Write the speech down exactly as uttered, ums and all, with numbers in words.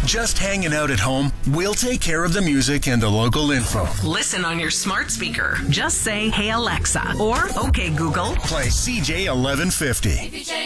Just hanging out at home? We'll take care of the music and the local info. Listen on your smart speaker. Just say, "Hey Alexa," or "Okay Google." Play C J eleven fifty. If you change